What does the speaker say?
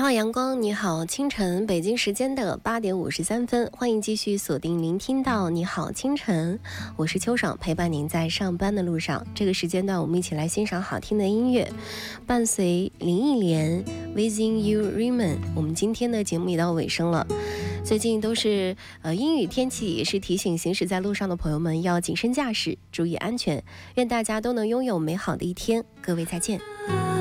好阳光，你好清晨，北京时间的8:53，欢迎继续锁定聆听到你好清晨，我是秋爽，陪伴您在上班的路上。这个时间段我们一起来欣赏好听的音乐，伴随林忆莲 Within You Remain。 我们今天的节目也到尾声了，最近都是阴雨天气，也是提醒行驶在路上的朋友们要谨慎驾驶，注意安全，愿大家都能拥有美好的一天，各位再见。